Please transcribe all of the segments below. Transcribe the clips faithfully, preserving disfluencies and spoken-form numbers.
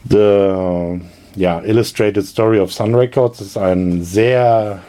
The ja, Illustrated Story of Sun Records ist ein sehr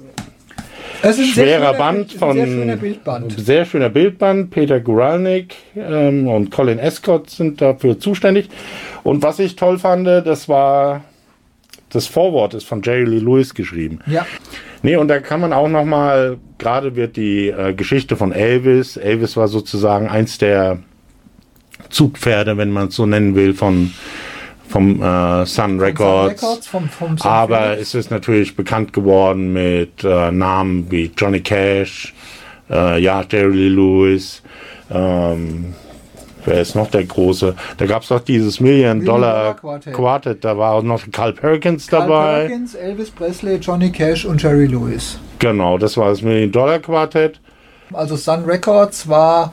es ist schwerer schöner, Band von sehr schöner Bildband. Sehr schöner Bildband. Peter Guralnick ähm, und Colin Escott sind dafür zuständig. Und was ich toll fand, das war das Vorwort ist von Jerry Lee Lewis geschrieben. Ja. Nee, und da kann man auch noch mal, gerade wird die äh, Geschichte von Elvis. Elvis war sozusagen eins der Zugpferde, wenn man es so nennen will, von vom äh, Sun Records, Sun Records vom, vom Sun aber Phillips. es ist natürlich bekannt geworden mit äh, Namen wie Johnny Cash, äh, ja, Jerry Lee Lewis, ähm, wer ist noch der große? Da gab es doch dieses Million-Dollar-Quartett, Quartett. da war auch noch Carl Perkins Carl dabei. Perkins, Elvis Presley, Johnny Cash und Jerry Lewis. Genau, das war das Million-Dollar-Quartett. Also Sun Records war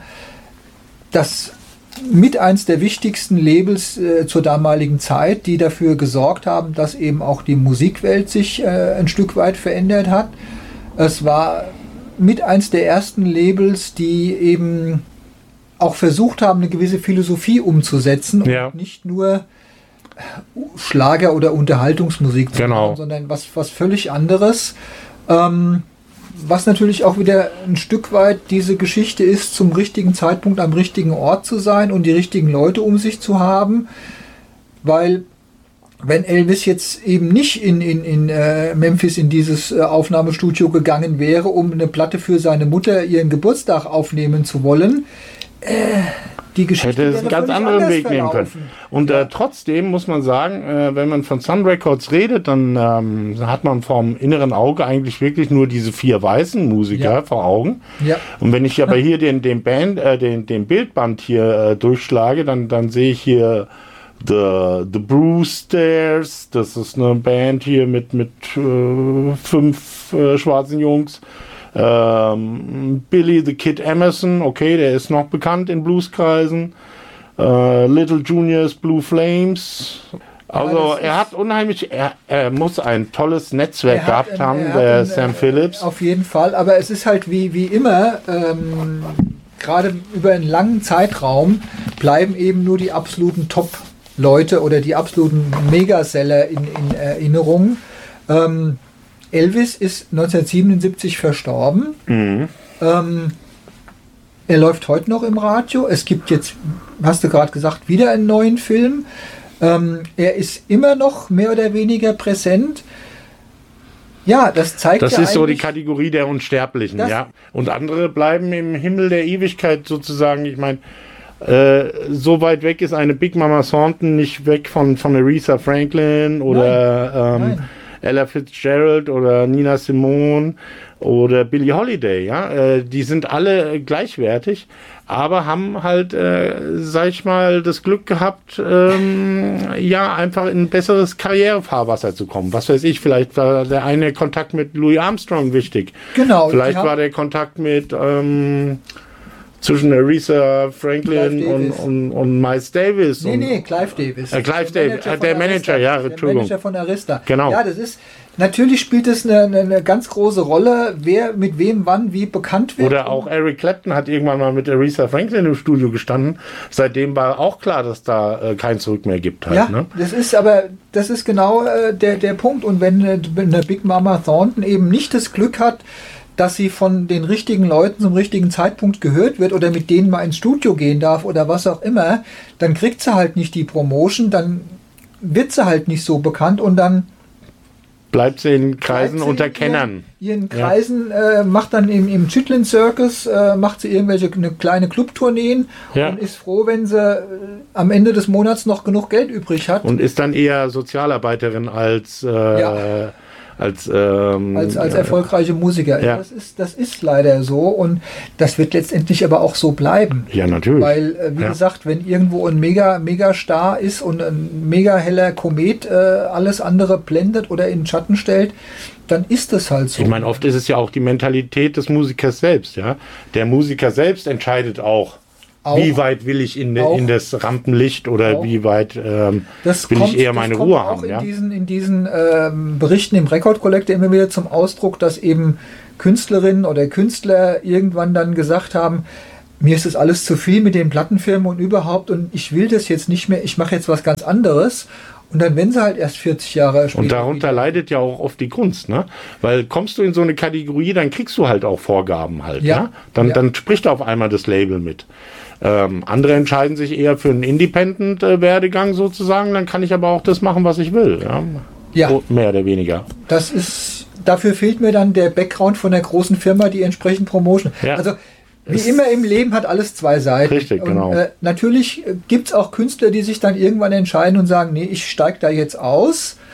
das mit eins der wichtigsten Labels äh, zur damaligen Zeit, die dafür gesorgt haben, dass eben auch die Musikwelt sich äh, ein Stück weit verändert hat. Es war mit eins der ersten Labels, die eben auch versucht haben, eine gewisse Philosophie umzusetzen und Ja. nicht nur Schlager oder Unterhaltungsmusik zu Genau. machen, sondern was, was völlig anderes. Ähm, was natürlich auch wieder ein Stück weit diese Geschichte ist, zum richtigen Zeitpunkt am richtigen Ort zu sein und die richtigen Leute um sich zu haben, weil wenn Elvis jetzt eben nicht in, in, in äh, Memphis in dieses äh, Aufnahmestudio gegangen wäre, um eine Platte für seine Mutter ihren Geburtstag aufnehmen zu wollen, äh, die Geschichte Hätte es wäre einen ganz völlig anderen anders Weg nehmen können. verlaufen. Und Ja. äh, trotzdem muss man sagen, äh, wenn man von Sun Records redet, dann ähm, hat man vom inneren Auge eigentlich wirklich nur diese vier weißen Musiker Ja. vor Augen. Ja. Und wenn ich aber hier den, den Band, äh, den, den Bildband hier äh, durchschlage, dann, dann sehe ich hier The, The Brewsters, das ist eine Band hier mit, mit äh, fünf äh, schwarzen Jungs. Ähm, Billy the Kid Emerson, okay, der ist noch bekannt in Blueskreisen. Äh, Little Juniors, Blue Flames. Also das er hat unheimlich, er, er muss ein tolles Netzwerk Er hat gehabt ein- haben, er hat der ein, Sam äh, Phillips. Auf jeden Fall, aber es ist halt wie, wie immer, ähm, gerade über einen langen Zeitraum bleiben eben nur die absoluten Top-Leute oder die absoluten Megaseller in, in Erinnerung. Ähm, Elvis ist neunzehnhundertsiebenundsiebzig verstorben. Mhm. Ähm, er läuft heute noch im Radio. Es gibt jetzt, hast du gerade gesagt, wieder einen neuen Film. Ähm, er ist immer noch mehr oder weniger präsent. Ja, das zeigt Das ja ist so die eigentlich- Kategorie der Unsterblichen, Das- ja. Und andere bleiben im Himmel der Ewigkeit sozusagen. Ich meine, äh, so weit weg ist eine Big Mama Thornton nicht weg von, von Aretha Franklin oder ähm, Nein. Ella Fitzgerald oder Nina Simone oder Billie Holiday, ja. Äh, die sind alle gleichwertig, aber haben halt, äh, sag ich mal, das Glück gehabt, ähm, ja, einfach in ein besseres Karrierefahrwasser zu kommen. Was weiß ich, vielleicht war der eine Kontakt mit Louis Armstrong wichtig. Genau. Vielleicht die haben- war der Kontakt mit ähm, zwischen Aretha Franklin Clive und, Davis. und, und Miles Davis. Nee, und, nee, Clive Davis. Äh, Clive Der Davis, Manager äh, von der Manager, Arista. ja, Der Entschuldigung. Manager von Arista. Genau. Ja, das ist, natürlich spielt es eine, eine, eine ganz große Rolle, wer mit wem wann wie bekannt wird. Oder auch Eric Clapton hat irgendwann mal mit Aretha Franklin im Studio gestanden. Seitdem war auch klar, dass da äh, kein Zurück mehr gibt. Halt, Ja, ne? das ist aber, das ist genau äh, der, der Punkt. Und wenn äh, wenn eine Big Mama Thornton eben nicht das Glück hat, dass sie von den richtigen Leuten zum richtigen Zeitpunkt gehört wird oder mit denen mal ins Studio gehen darf oder was auch immer, dann kriegt sie halt nicht die Promotion, dann wird sie halt nicht so bekannt und dann Bleibt sie in Kreisen bleibt sie unter in Kennern. Ihren, ihren Kreisen, äh, macht dann im, im Chitlin Circus, äh, macht sie irgendwelche eine kleine Clubtourneen Ja. und ist froh, wenn sie äh, am Ende des Monats noch genug Geld übrig hat. Und ist dann eher Sozialarbeiterin als, äh, Ja. als, ähm, als, als ja, erfolgreiche Musiker. Ja. Das ist, das ist leider so und das wird letztendlich aber auch so bleiben. ja, natürlich. Weil, äh, wie Ja. gesagt, wenn irgendwo ein mega, mega Star ist und ein mega heller Komet äh, alles andere blendet oder in den Schatten stellt, dann ist das halt so. Ich meine, oft ist es ja auch die Mentalität des Musikers selbst, ja. Der Musiker selbst entscheidet auch, Auch- wie weit will ich in, auch- in das Rampenlicht oder auch- wie weit ähm, Das will kommt, ich eher das meine kommt Ruhe auch haben, in ja. diesen, in diesen ähm, Berichten im Record Collector immer wieder zum Ausdruck, dass eben Künstlerinnen oder Künstler irgendwann dann gesagt haben, mir ist das alles zu viel mit den Plattenfirmen und überhaupt und ich will das jetzt nicht mehr, ich mache jetzt was ganz anderes. Und dann, wenn sie halt erst vierzig Jahre später... Und darunter leidet ja auch oft die Kunst, ne? Weil kommst du in so eine Kategorie, dann kriegst du halt auch Vorgaben halt, ja? ja? Dann, ja. dann spricht auf einmal das Label mit. Ähm, andere entscheiden sich eher für einen Independent-Werdegang sozusagen, dann kann ich aber auch das machen, was ich will, ja? Ja. So, mehr oder weniger. Das ist... Dafür fehlt mir dann der Background von der großen Firma, die entsprechend Promotion... Ja. Also... Wie immer im Leben hat alles zwei Seiten. Richtig, genau. Und, äh, natürlich gibt es auch Künstler, die sich dann irgendwann entscheiden und sagen, nee, ich steige da jetzt aus.